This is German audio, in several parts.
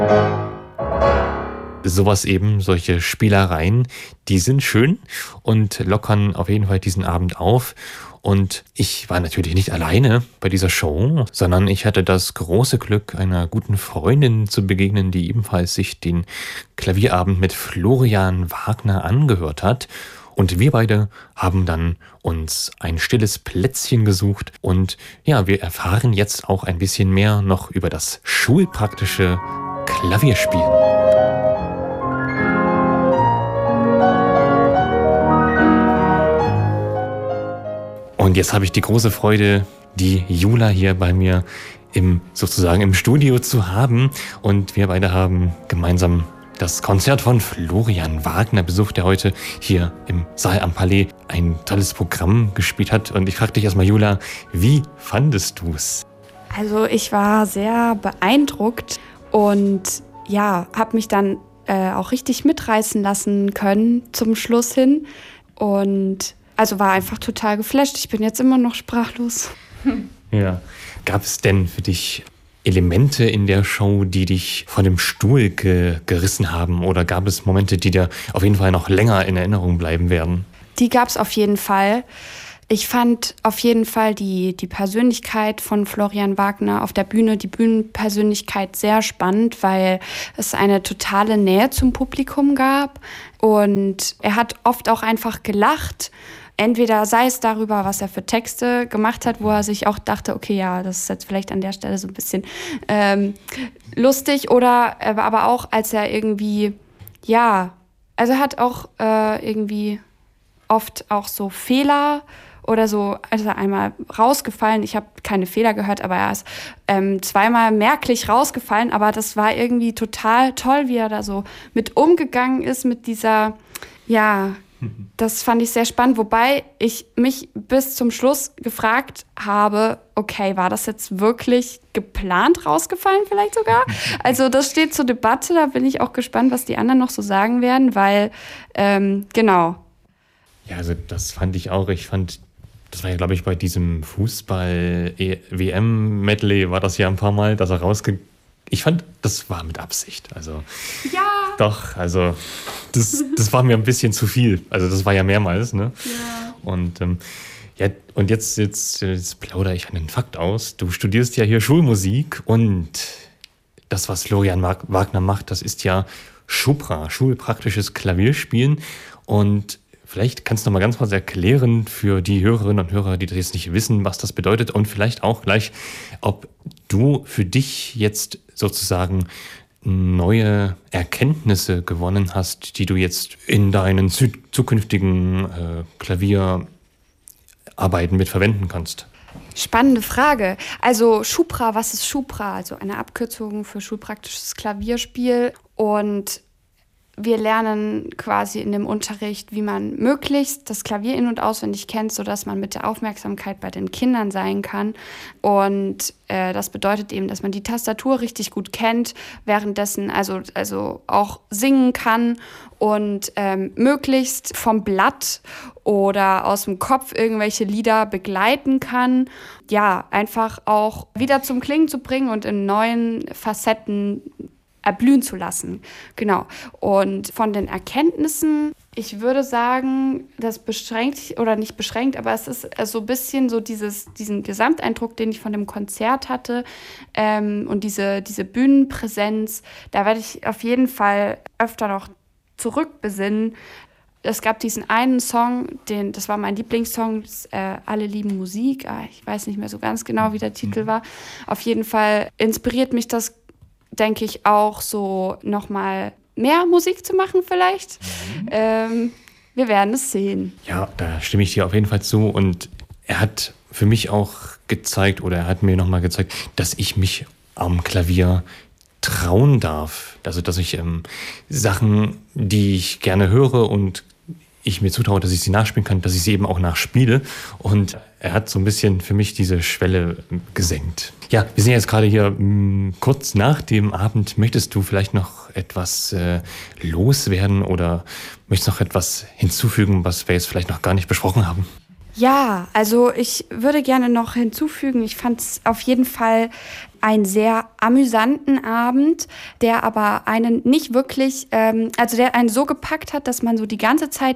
Sowas eben, solche Spielereien, die sind schön und lockern auf jeden Fall diesen Abend auf. Und ich war natürlich nicht alleine bei dieser Show, sondern ich hatte das große Glück, einer guten Freundin zu begegnen, die ebenfalls sich den Klavierabend mit Florian Wagner angehört hat. Und wir beide haben dann uns ein stilles Plätzchen gesucht. Und ja, wir erfahren jetzt auch ein bisschen mehr noch über das schulpraktische Klavierspielen. Und jetzt habe ich die große Freude, die Jula hier bei mir sozusagen im Studio zu haben. Und wir beide haben gemeinsam das Konzert von Florian Wagner besucht, der heute hier im Saal am Palais ein tolles Programm gespielt hat. Und ich frage dich erstmal, Jula, wie fandest du es? Also ich war sehr beeindruckt und ja, habe mich dann auch richtig mitreißen lassen können zum Schluss hin. Und also war einfach total geflasht. Ich bin jetzt immer noch sprachlos. Ja. Gab es denn für dich Elemente in der Show, die dich von dem Stuhl gerissen haben? Oder gab es Momente, die dir auf jeden Fall noch länger in Erinnerung bleiben werden? Die gab es auf jeden Fall. Ich fand auf jeden Fall die Persönlichkeit von Florian Wagner auf der Bühne, die Bühnenpersönlichkeit sehr spannend, weil es eine totale Nähe zum Publikum gab. Und er hat oft auch einfach gelacht. Entweder sei es darüber, was er für Texte gemacht hat, wo er sich auch dachte, okay, ja, das ist jetzt vielleicht an der Stelle so ein bisschen lustig. Oder aber auch, als er irgendwie, ja, also er hat auch irgendwie oft auch so Fehler oder so, also einmal rausgefallen. Ich habe keine Fehler gehört, aber er ist zweimal merklich rausgefallen. Aber das war irgendwie total toll, wie er da so mit umgegangen ist, mit dieser, ja, das fand ich sehr spannend, wobei ich mich bis zum Schluss gefragt habe, okay, war das jetzt wirklich geplant rausgefallen vielleicht sogar? Also das steht zur Debatte, da bin ich auch gespannt, was die anderen noch so sagen werden, weil, genau. Ja, also das fand ich auch, das war ja, glaube ich, bei diesem Fußball-WM-Medley war das ja ein paar Mal, dass er ich fand, das war mit Absicht. Also, ja. Doch, also, das war mir ein bisschen zu viel. Also, das war ja mehrmals, ne? Ja. Und, ja, und jetzt plaudere ich einen Fakt aus. Du studierst ja hier Schulmusik und das, was Florian Wagner macht, das ist ja Schupra, schulpraktisches Klavierspielen. Und vielleicht kannst du noch mal ganz kurz erklären für die Hörerinnen und Hörer, die das jetzt nicht wissen, was das bedeutet und vielleicht auch gleich, ob du für dich jetzt sozusagen neue Erkenntnisse gewonnen hast, die du jetzt in deinen zukünftigen Klavierarbeiten mit verwenden kannst. Spannende Frage. Also Schupra, was ist Schupra? Also eine Abkürzung für schulpraktisches Klavierspiel. Und wir lernen quasi in dem Unterricht, wie man möglichst das Klavier in- und auswendig kennt, sodass man mit der Aufmerksamkeit bei den Kindern sein kann. Und das bedeutet eben, dass man die Tastatur richtig gut kennt, währenddessen also auch singen kann und möglichst vom Blatt oder aus dem Kopf irgendwelche Lieder begleiten kann. Ja, einfach auch wieder zum Klingen zu bringen und in neuen Facetten erblühen zu lassen. Genau. Und von den Erkenntnissen, ich würde sagen, das beschränkt, oder nicht beschränkt, aber es ist so ein bisschen so diesen Gesamteindruck, den ich von dem Konzert hatte, und diese Bühnenpräsenz, da werde ich auf jeden Fall öfter noch zurückbesinnen. Es gab diesen einen Song, das war mein Lieblingssong, Alle lieben Musik. Ich weiß nicht mehr so ganz genau, wie der Titel war. Auf jeden Fall inspiriert mich das, denke ich, auch so nochmal mehr Musik zu machen vielleicht. Wir werden es sehen. Ja, da stimme ich dir auf jeden Fall zu. Und er hat für mich auch gezeigt, oder er hat mir nochmal gezeigt, dass ich mich am Klavier trauen darf. Also, dass ich Sachen, die ich gerne höre und ich mir zutraue, dass ich sie nachspielen kann, dass ich sie eben auch nachspiele. Und er hat so ein bisschen für mich diese Schwelle gesenkt. Ja, wir sind jetzt gerade hier kurz nach dem Abend. Möchtest du vielleicht noch etwas loswerden oder möchtest noch etwas hinzufügen, was wir jetzt vielleicht noch gar nicht besprochen haben? Ja, also ich würde gerne noch hinzufügen, ich fand es auf jeden Fall einen sehr amüsanten Abend, der aber einen nicht wirklich, also der einen so gepackt hat, dass man so die ganze Zeit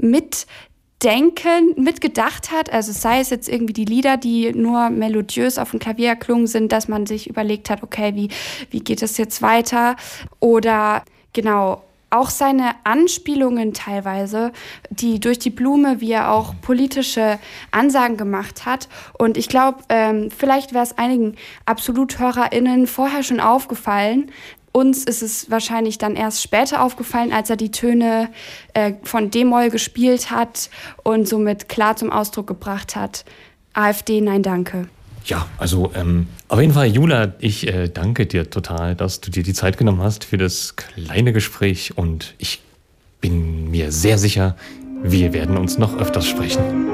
mitgedacht hat, also sei es jetzt irgendwie die Lieder, die nur melodiös auf dem Klavier erklungen sind, dass man sich überlegt hat, okay, wie geht es jetzt weiter? Oder genau, auch seine Anspielungen teilweise, die durch die Blume, wie er auch politische Ansagen gemacht hat. Und ich glaube, vielleicht wäre es einigen Absolut-HörerInnen vorher schon aufgefallen. Uns ist es wahrscheinlich dann erst später aufgefallen, als er die Töne von D-Moll gespielt hat und somit klar zum Ausdruck gebracht hat: AfD, nein, danke. Ja, also auf jeden Fall, Jula, ich danke dir total, dass du dir die Zeit genommen hast für das kleine Gespräch und ich bin mir sehr sicher, wir werden uns noch öfters sprechen.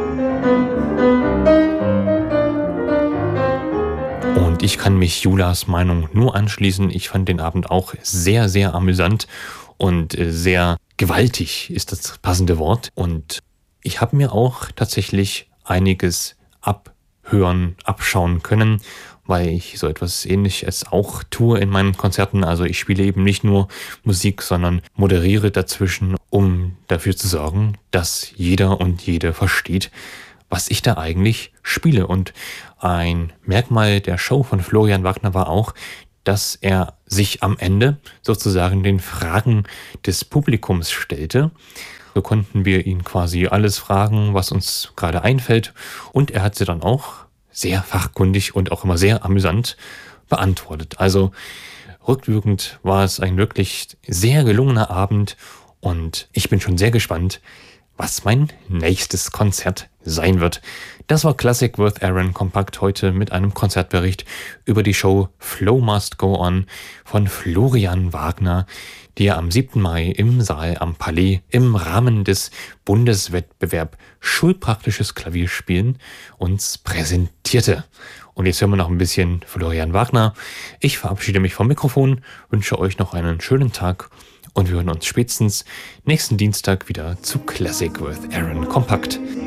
Und ich kann mich Julas Meinung nur anschließen. Ich fand den Abend auch sehr, sehr amüsant und sehr gewaltig ist das passende Wort. Und ich habe mir auch tatsächlich einiges abschauen können, weil ich so etwas Ähnliches auch tue in meinen Konzerten. Also ich spiele eben nicht nur Musik, sondern moderiere dazwischen, um dafür zu sorgen, dass jeder und jede versteht, was ich da eigentlich spiele. Und ein Merkmal der Show von Florian Wagner war auch, dass er sich am Ende sozusagen den Fragen des Publikums stellte. So konnten wir ihn quasi alles fragen, was uns gerade einfällt. Und er hat sie dann auch sehr fachkundig und auch immer sehr amüsant beantwortet. Also rückwirkend war es ein wirklich sehr gelungener Abend und ich bin schon sehr gespannt, was mein nächstes Konzert sein wird. Das war Classic with Aaron Kompakt heute mit einem Konzertbericht über die Show Flow Must Go On von Florian Wagner, die er am 7. Mai im Saal am Palais im Rahmen des Bundeswettbewerb Schulpraktisches Klavierspielen uns präsentierte. Und jetzt hören wir noch ein bisschen Florian Wagner. Ich verabschiede mich vom Mikrofon, wünsche euch noch einen schönen Tag und wir hören uns spätestens nächsten Dienstag wieder zu Classic with Aaron Kompakt.